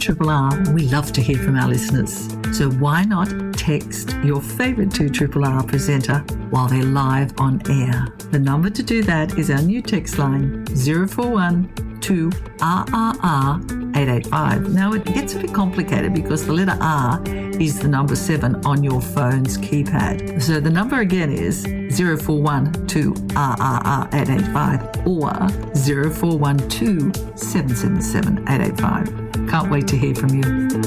2RRR, we love to hear from our listeners. So why not text your favourite 2RRR presenter while they're live on air? The number to do that is our new text line, 041 2RRR 885. Now, it gets a bit complicated because the letter R is the number 7 on your phone's keypad. So the number again is 041 2RRR 885 or 0412 777 885. Can't wait to hear from you.